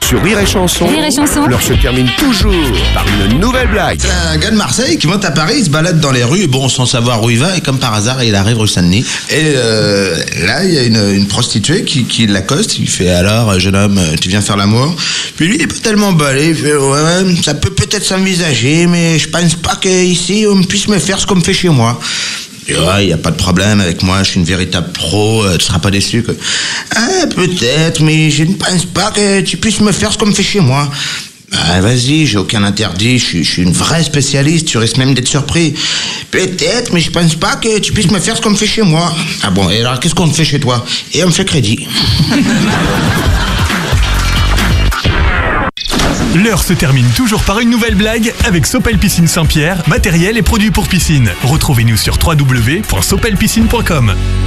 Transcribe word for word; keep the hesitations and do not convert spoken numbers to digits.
Sur Rire et Chanson, Rire et Chanson. l'heure se termine toujours par une nouvelle blague. C'est un gars de Marseille qui monte à Paris, il se balade dans les rues, bon, sans savoir où il va, et comme par hasard, il arrive rue Saint-Denis. Et euh, là, il y a une, une prostituée qui, qui l'accoste, il fait « Alors, jeune homme, tu viens faire l'amour ?» Puis lui, il est pas tellement balé, il fait « Ouais, ça peut peut-être s'envisager, mais je pense pas qu'ici, on puisse me faire ce qu'on me fait chez moi. » Il ouais, n'y a pas de problème avec moi, je suis une véritable pro, euh, tu seras pas déçu. Que... Ah, peut-être, mais je ne pense pas que tu puisses me faire ce qu'on me fait chez moi. Ah, vas-y, j'ai aucun interdit, je suis, je suis une vraie spécialiste, tu risques même d'être surpris. Peut-être, mais je pense pas que tu puisses me faire ce qu'on me fait chez moi. Ah bon, et alors qu'est-ce qu'on me fait chez toi? Et on me fait crédit. L'heure se termine toujours par une nouvelle blague avec Sopel Piscine Saint-Pierre, matériel et produits pour piscine. Retrouvez-nous sur w w w point sopel piscine point com.